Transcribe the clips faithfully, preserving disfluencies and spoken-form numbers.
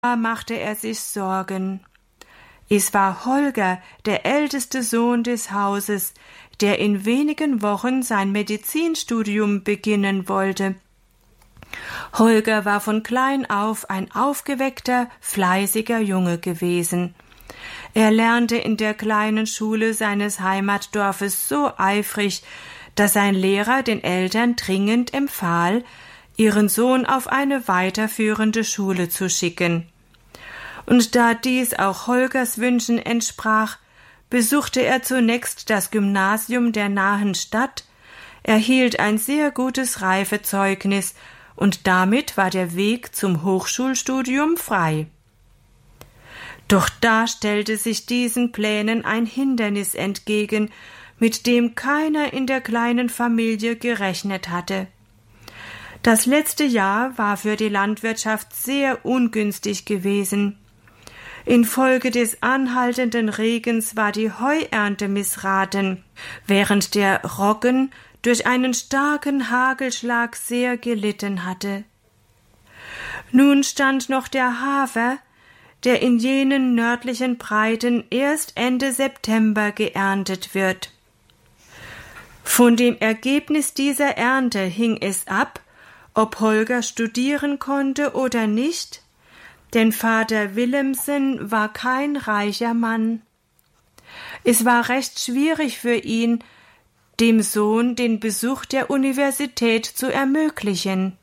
machte er sich Sorgen. Es war Holger, der älteste Sohn des Hauses, der in wenigen Wochen sein Medizinstudium beginnen wollte. Holger war von klein auf ein aufgeweckter, fleißiger Junge gewesen. Er lernte in der kleinen Schule seines Heimatdorfes so eifrig, dass sein Lehrer den Eltern dringend empfahl, ihren Sohn auf eine weiterführende Schule zu schicken. Und da dies auch Holgers Wünschen entsprach, besuchte er zunächst das Gymnasium der nahen Stadt, erhielt ein sehr gutes Reifezeugnis, und damit war der Weg zum Hochschulstudium frei. Doch da stellte sich diesen Plänen ein Hindernis entgegen, mit dem keiner in der kleinen Familie gerechnet hatte. Das letzte Jahr war für die Landwirtschaft sehr ungünstig gewesen. Infolge des anhaltenden Regens war die Heuernte missraten, während der Roggen durch einen starken Hagelschlag sehr gelitten hatte. Nun stand noch der Hafer, der in jenen nördlichen Breiten erst Ende September geerntet wird. Von dem Ergebnis dieser Ernte hing es ab, ob Holger studieren konnte oder nicht, denn Vater Willemsen war kein reicher Mann. Es war recht schwierig für ihn, dem Sohn den Besuch der Universität zu ermöglichen.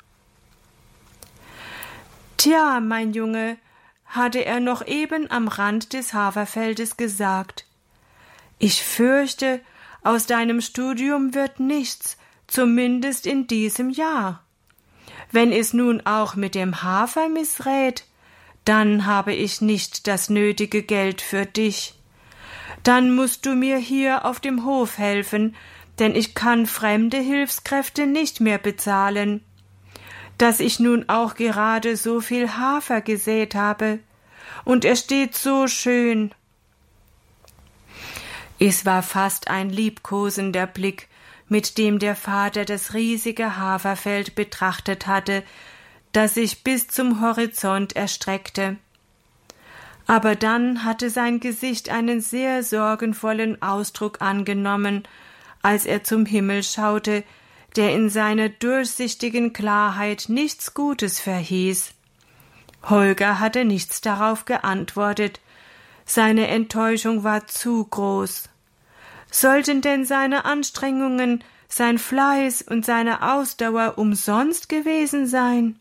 »Tja, mein Junge«, hatte er noch eben am Rand des Haferfeldes gesagt, »ich fürchte, aus deinem Studium wird nichts, zumindest in diesem Jahr. Wenn es nun auch mit dem Hafer missrät, dann habe ich nicht das nötige Geld für dich. Dann musst du mir hier auf dem Hof helfen, denn ich kann fremde Hilfskräfte nicht mehr bezahlen. Dass ich nun auch gerade so viel Hafer gesät habe, und er steht so schön.« Es war fast ein liebkosender Blick, mit dem der Vater das riesige Haferfeld betrachtet hatte, das sich bis zum Horizont erstreckte. Aber dann hatte sein Gesicht einen sehr sorgenvollen Ausdruck angenommen, als er zum Himmel schaute, der in seiner durchsichtigen Klarheit nichts Gutes verhieß. Holger hatte nichts darauf geantwortet. Seine Enttäuschung war zu groß. Sollten denn seine Anstrengungen, sein Fleiß und seine Ausdauer umsonst gewesen sein?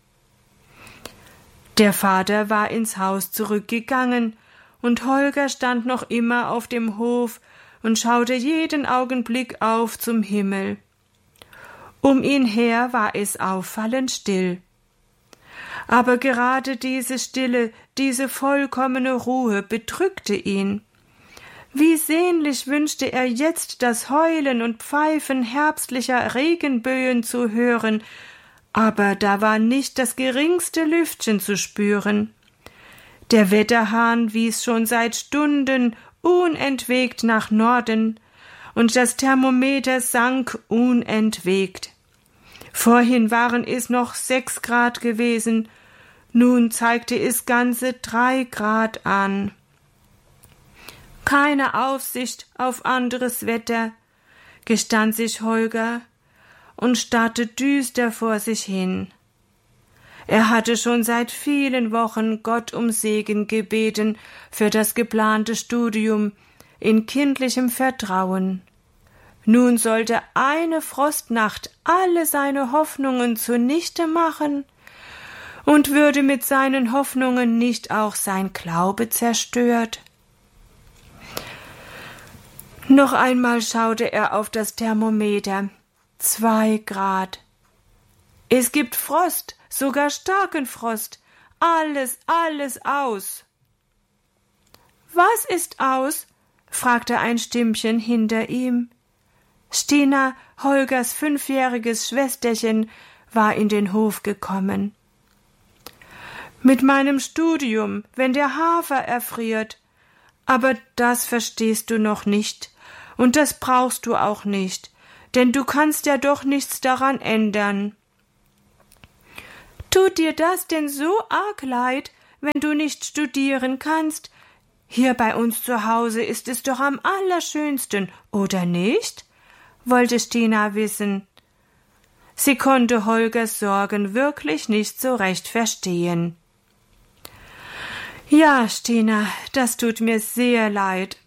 Der Vater war ins Haus zurückgegangen, und Holger stand noch immer auf dem Hof und schaute jeden Augenblick auf zum Himmel. Um ihn her war es auffallend still. Aber gerade diese Stille, diese vollkommene Ruhe bedrückte ihn. Wie sehnlich wünschte er jetzt das Heulen und Pfeifen herbstlicher Regenböen zu hören, aber da war nicht das geringste Lüftchen zu spüren. Der Wetterhahn wies schon seit Stunden unentwegt nach Norden, und das Thermometer sank unentwegt. Vorhin waren es noch sechs Grad gewesen, nun zeigte es ganze drei Grad an. Keine Aufsicht auf anderes Wetter, gestand sich Holger und starrte düster vor sich hin. Er hatte schon seit vielen Wochen Gott um Segen gebeten für das geplante Studium in kindlichem Vertrauen. Nun sollte eine Frostnacht alle seine Hoffnungen zunichte machen, und würde mit seinen Hoffnungen nicht auch sein Glaube zerstört? Noch einmal schaute er auf das Thermometer. Zwei Grad. Es gibt Frost, sogar starken Frost. Alles, alles aus. Was ist aus? Fragte ein Stimmchen hinter ihm. Stina, Holgers fünfjähriges Schwesterchen, war in den Hof gekommen. Mit meinem Studium, wenn der Hafer erfriert. Aber das verstehst du noch nicht, und das brauchst du auch nicht, denn du kannst ja doch nichts daran ändern. Tut dir das denn so arg leid, wenn du nicht studieren kannst? Hier bei uns zu Hause ist es doch am allerschönsten, oder nicht?« wollte Stina wissen. Sie konnte Holgers Sorgen wirklich nicht so recht verstehen. »Ja, Stina, das tut mir sehr leid.«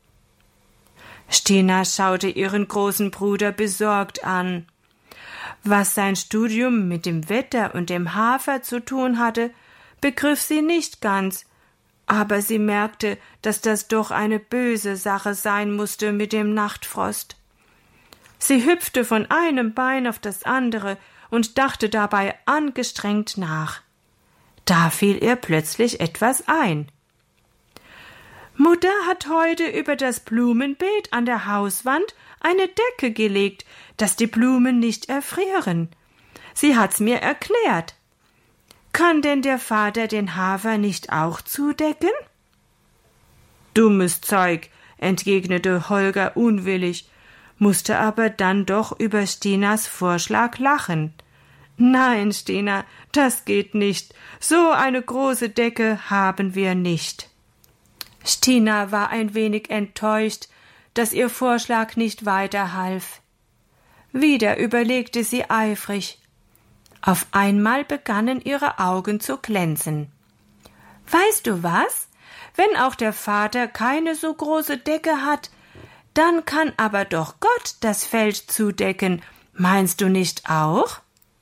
Stina schaute ihren großen Bruder besorgt an. Was sein Studium mit dem Wetter und dem Hafer zu tun hatte, begriff sie nicht ganz, aber sie merkte, dass das doch eine böse Sache sein musste mit dem Nachtfrost. Sie hüpfte von einem Bein auf das andere und dachte dabei angestrengt nach. Da fiel ihr plötzlich etwas ein. »Mutter hat heute über das Blumenbeet an der Hauswand eine Decke gelegt, dass die Blumen nicht erfrieren. Sie hat's mir erklärt. Kann denn der Vater den Hafer nicht auch zudecken?« »Dummes Zeug«, entgegnete Holger unwillig, musste aber dann doch über Stinas Vorschlag lachen. »Nein, Stina, das geht nicht. So eine große Decke haben wir nicht.« Stina war ein wenig enttäuscht, dass ihr Vorschlag nicht weiterhalf. Wieder überlegte sie eifrig. Auf einmal begannen ihre Augen zu glänzen. »Weißt du was? Wenn auch der Vater keine so große Decke hat, dann kann aber doch Gott das Feld zudecken. Meinst du nicht auch?«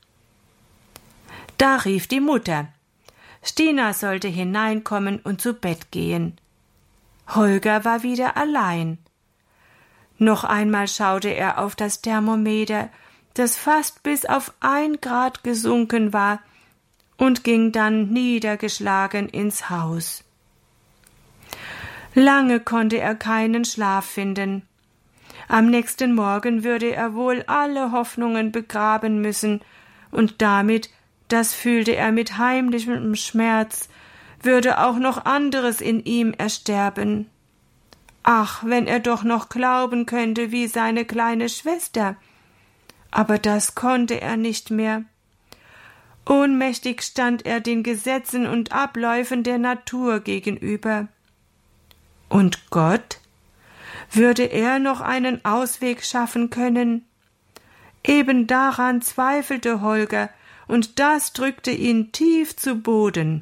Da rief die Mutter. Stina sollte hineinkommen und zu Bett gehen. Holger war wieder allein. Noch einmal schaute er auf das Thermometer, das fast bis auf ein Grad gesunken war, und ging dann niedergeschlagen ins Haus. Lange konnte er keinen Schlaf finden. Am nächsten Morgen würde er wohl alle Hoffnungen begraben müssen, und damit, das fühlte er mit heimlichem Schmerz, würde auch noch anderes in ihm ersterben. Ach, wenn er doch noch glauben könnte wie seine kleine Schwester. Aber das konnte er nicht mehr. Ohnmächtig stand er den Gesetzen und Abläufen der Natur gegenüber. Und Gott? Würde er noch einen Ausweg schaffen können? Eben daran zweifelte Holger, und das drückte ihn tief zu Boden.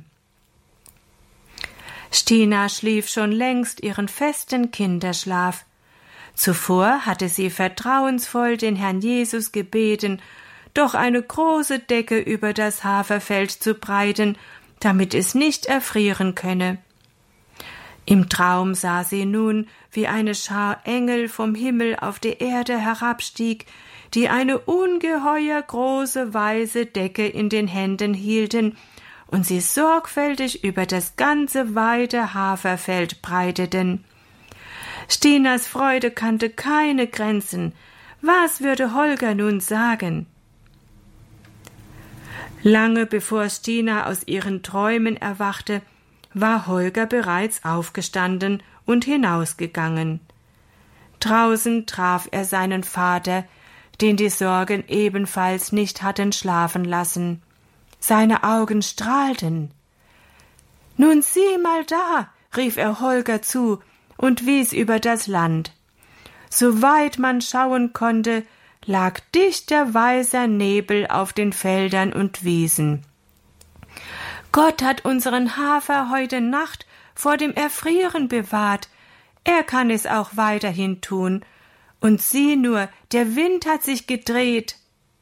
Stina schlief schon längst ihren festen Kinderschlaf. Zuvor hatte sie vertrauensvoll den Herrn Jesus gebeten, doch eine große Decke über das Haferfeld zu breiten, damit es nicht erfrieren könne. Im Traum sah sie nun, wie eine Schar Engel vom Himmel auf die Erde herabstieg, die eine ungeheuer große weiße Decke in den Händen hielten und sie sorgfältig über das ganze weite Haferfeld breiteten. Stinas Freude kannte keine Grenzen. Was würde Holger nun sagen? Lange bevor Stina aus ihren Träumen erwachte, war Holger bereits aufgestanden und hinausgegangen. Draußen traf er seinen Vater, den die Sorgen ebenfalls nicht hatten schlafen lassen. Seine Augen strahlten. »Nun sieh mal da«, rief er Holger zu und wies über das Land. Soweit man schauen konnte, lag dichter weißer Nebel auf den Feldern und Wiesen. »Gott hat unseren Hafer heute Nacht vor dem Erfrieren bewahrt. Er kann es auch weiterhin tun. Und sieh nur, der Wind hat sich gedreht.«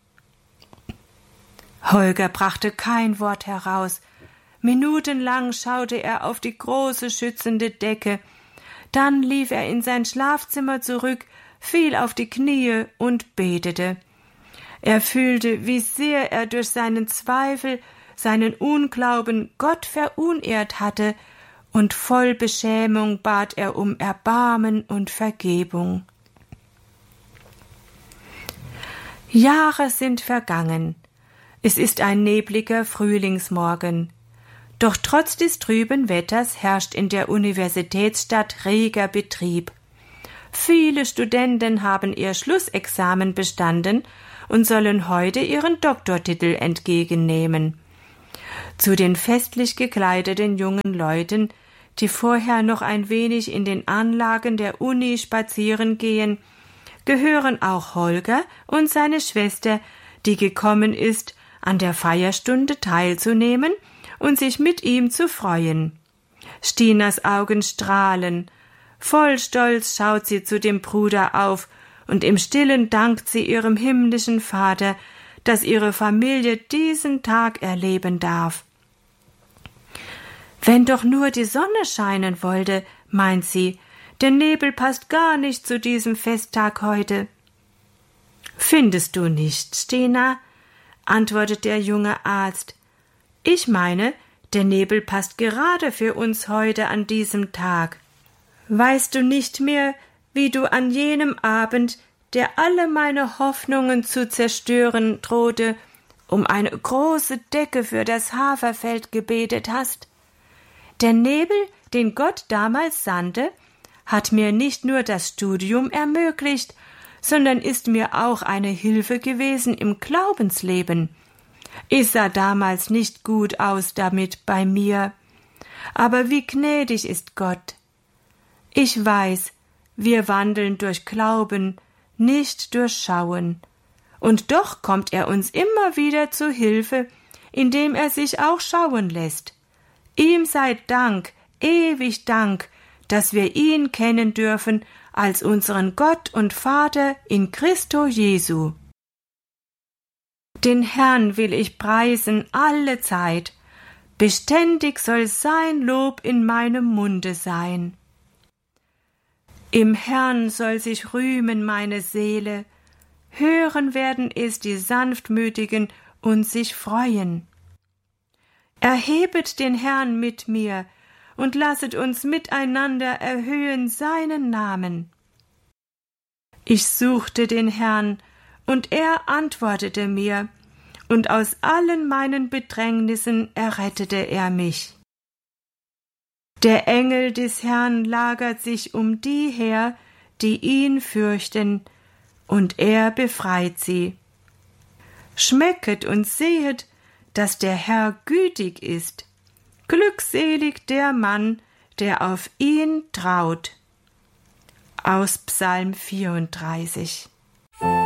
Holger brachte kein Wort heraus. Minutenlang schaute er auf die große schützende Decke. Dann lief er in sein Schlafzimmer zurück, fiel auf die Knie und betete. Er fühlte, wie sehr er durch seinen Zweifel, seinen Unglauben Gott verunehrt hatte, und voll Beschämung bat er um Erbarmen und Vergebung. Jahre sind vergangen. Es ist ein nebliger Frühlingsmorgen. Doch trotz des trüben Wetters herrscht in der Universitätsstadt reger Betrieb. Viele Studenten haben ihr Schlussexamen bestanden und sollen heute ihren Doktortitel entgegennehmen. Zu den festlich gekleideten jungen Leuten, die vorher noch ein wenig in den Anlagen der Uni spazieren gehen, gehören auch Holger und seine Schwester, die gekommen ist, an der Feierstunde teilzunehmen und sich mit ihm zu freuen. Stinas Augen strahlen. Voll Stolz schaut sie zu dem Bruder auf, und im Stillen dankt sie ihrem himmlischen Vater, dass ihre Familie diesen Tag erleben darf. Wenn doch nur die Sonne scheinen wollte, meint sie, der Nebel passt gar nicht zu diesem Festtag heute. Findest du nicht, Stina? Antwortet der junge Arzt. Ich meine, der Nebel passt gerade für uns heute an diesem Tag. Weißt du nicht mehr, wie du an jenem Abend, der alle meine Hoffnungen zu zerstören drohte, um eine große Decke für das Haferfeld gebetet hast? Der Nebel, den Gott damals sandte, hat mir nicht nur das Studium ermöglicht, sondern ist mir auch eine Hilfe gewesen im Glaubensleben. Ich sah damals nicht gut aus damit bei mir, aber wie gnädig ist Gott. Ich weiß, wir wandeln durch Glauben, nicht durch Schauen, und doch kommt er uns immer wieder zu Hilfe, indem er sich auch schauen lässt. Ihm sei Dank, ewig Dank, dass wir ihn kennen dürfen als unseren Gott und Vater in Christo Jesu. Den Herrn will ich preisen alle Zeit, beständig soll sein Lob in meinem Munde sein. Im Herrn soll sich rühmen meine Seele, hören werden es die Sanftmütigen und sich freuen. Erhebet den Herrn mit mir und lasset uns miteinander erhöhen seinen Namen. Ich suchte den Herrn, und er antwortete mir, und aus allen meinen Bedrängnissen errettete er mich. Der Engel des Herrn lagert sich um die her, die ihn fürchten, und er befreit sie. Schmecket und sehet, dass der Herr gütig ist. Glückselig der Mann, der auf ihn traut. Aus Psalm vierunddreißig.